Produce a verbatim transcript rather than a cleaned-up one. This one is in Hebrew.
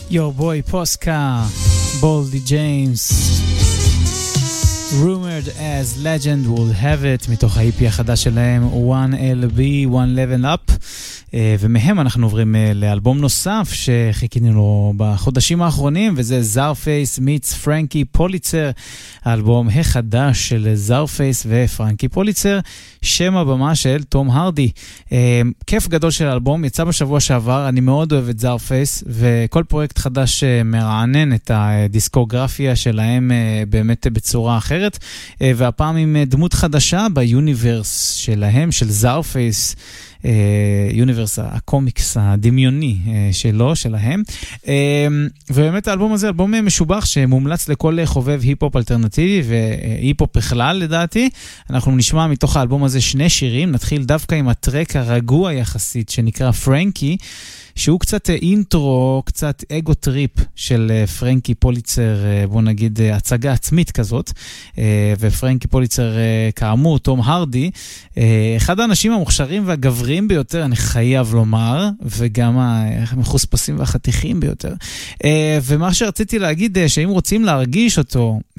Your boy Posca, Boldy James, rumored as legend will have it, מתוך ה-E P החדש שלהם, one L B, one level up, ומהם אנחנו עוברים לאלבום נוסף שחיכינו לו בחודשים האחרונים, וזה זארפייס meets פרנקי פוליצר, האלבום החדש של זארפייס ופרנקי פוליצר, שם הבמה של תום הרדי. כיף גדול של האלבום, יצא בשבוע שעבר, אני מאוד אוהב את זארפייס, וכל פרויקט חדש מרענן את הדיסקוגרפיה שלהם באמת בצורה אחרת, והפעם עם דמות חדשה ביוניברס שלהם, של זארפייס, יוניברס הקומיקס הדמיוני שלו, שלהם. ובאמת האלבום הזה, אלבום משובח שמומלץ לכל חובב היפ-הופ אלטרנטיבי והיפ-הופ בכלל לדעתי. אנחנו נשמע מתוך האלבום הזה שני שירים, נתחיל דווקא עם הטרק הרגוע יחסית שנקרא פרנקי, שהוא קצת אינטרו, קצת אגו טריפ של פרנקי פוליצר, בוא נגיד הצגה עצמית כזאת, ופרנקי פוליצר כאמור, תום הרדי, אחד האנשים המוכשרים והגבריים ביותר, אני חייב לומר, וגם המחוספסים והחתיכים ביותר. ומה שרציתי להגיד, שאם רוצים להרגיש אותו,